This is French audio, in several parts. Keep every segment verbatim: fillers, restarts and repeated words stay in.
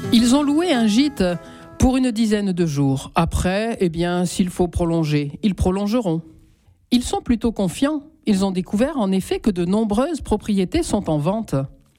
Ils ont loué un gîte pour une dizaine de jours. Après, eh bien, s'il faut prolonger, ils prolongeront. Ils sont plutôt confiants. Ils ont découvert en effet que de nombreuses propriétés sont en vente.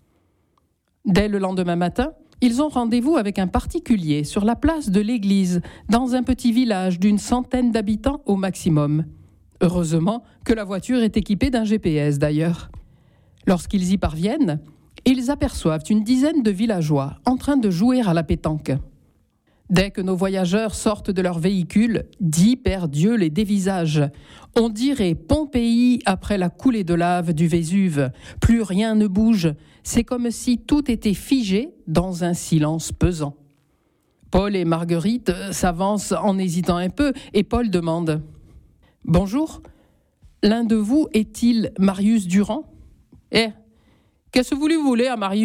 Dès le lendemain matin, ils ont rendez-vous avec un particulier sur la place de l'église, dans un petit village d'une centaine d'habitants au maximum. Heureusement que la voiture est équipée d'un G P S d'ailleurs. Lorsqu'ils y parviennent, ils aperçoivent une dizaine de villageois en train de jouer à la pétanque. Dès que nos voyageurs sortent de leur véhicule, dix paires d'yeux les dévisagent. On dirait Pompéi après la coulée de lave du Vésuve. Plus rien ne bouge. C'est comme si tout était figé dans un silence pesant. Paul et Marguerite s'avancent en hésitant un peu et Paul demande « Bonjour, l'un de vous est-il Marius Durand ?»« Eh, qu'est-ce que vous lui voulez à Marius ?»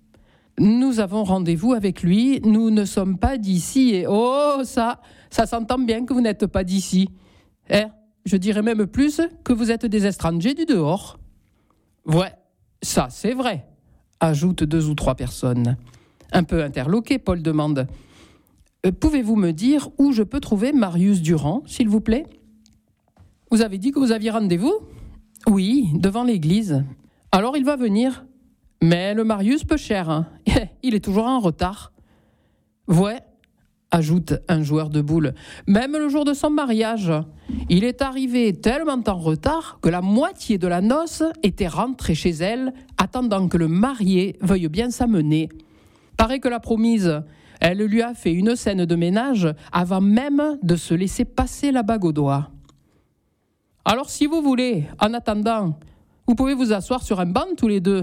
Nous avons rendez-vous avec lui, nous ne sommes pas d'ici et oh, ça, ça s'entend bien que vous n'êtes pas d'ici. Eh, je dirais même plus que vous êtes des étrangers du dehors. Ouais, ça c'est vrai, ajoutent deux ou trois personnes. Un peu interloqué, Paul demande euh, « Pouvez-vous me dire où je peux trouver Marius Durand, s'il vous plaît ?» Vous avez dit que vous aviez rendez-vous ? Oui, devant l'église. Alors il va venir. Mais le Marius peu cher, hein. Il est toujours en retard. Ouais, ajoute un joueur de boules, même le jour de son mariage, il est arrivé tellement en retard que la moitié de la noce était rentrée chez elle, attendant que le marié veuille bien s'amener. Paraît que la promise, elle lui a fait une scène de ménage avant même de se laisser passer la bague au doigt. Alors si vous voulez, en attendant, vous pouvez vous asseoir sur un banc tous les deux.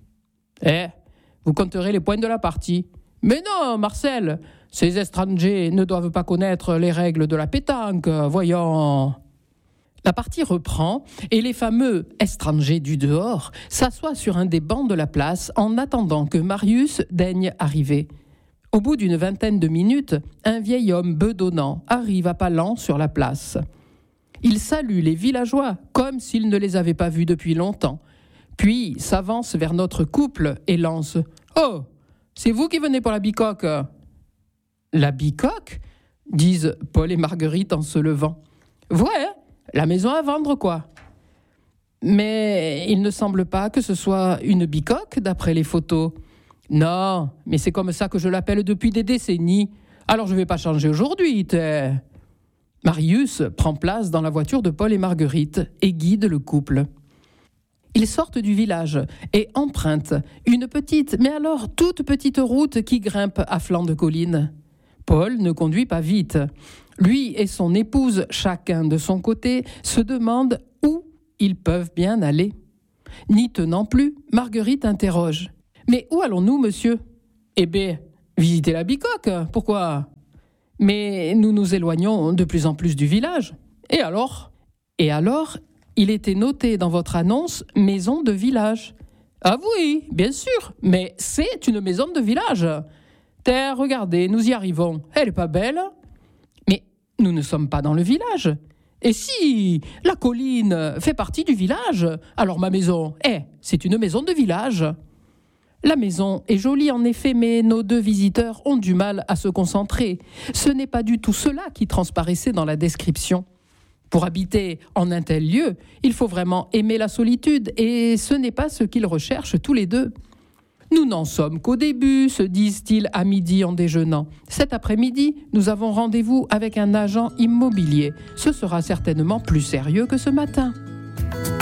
Eh, vous compterez les points de la partie. Mais non, Marcel, ces étrangers ne doivent pas connaître les règles de la pétanque, voyons. La partie reprend et les fameux étrangers du dehors s'assoient sur un des bancs de la place en attendant que Marius daigne arriver. Au bout d'une vingtaine de minutes, un vieil homme bedonnant arrive à pas lents sur la place. Il salue les villageois comme s'il ne les avait pas vus depuis longtemps. Puis s'avance vers notre couple et lance « Oh, c'est vous qui venez pour la bicoque ?» La bicoque ? Disent Paul et Marguerite en se levant. « Ouais, la maison à vendre, quoi. » Mais il ne semble pas que ce soit une bicoque, d'après les photos. Non, mais c'est comme ça que je l'appelle depuis des décennies. Alors je ne vais pas changer aujourd'hui, t'es... Marius prend place dans la voiture de Paul et Marguerite et guide le couple. Ils sortent du village et empruntent une petite, mais alors toute petite route qui grimpe à flanc de colline. Paul ne conduit pas vite. Lui et son épouse, chacun de son côté, se demandent où ils peuvent bien aller. N'y tenant plus, Marguerite interroge. « Mais où allons-nous, monsieur ?»« Eh bien, visiter la bicoque, pourquoi ?»« Mais nous nous éloignons de plus en plus du village. Et alors ?»« Et alors ?» Il était noté dans votre annonce « maison de village ». Ah oui, bien sûr, mais c'est une maison de village. Terre, regardez, nous y arrivons. Elle est pas belle ? Mais nous ne sommes pas dans le village. Et si la colline fait partie du village, alors ma maison, eh, c'est une maison de village. La maison est jolie en effet, mais nos deux visiteurs ont du mal à se concentrer. Ce n'est pas du tout cela qui transparaissait dans la description. Pour habiter en un tel lieu, il faut vraiment aimer la solitude et ce n'est pas ce qu'ils recherchent tous les deux. Nous n'en sommes qu'au début, se disent-ils à midi en déjeunant. Cet après-midi, nous avons rendez-vous avec un agent immobilier. Ce sera certainement plus sérieux que ce matin.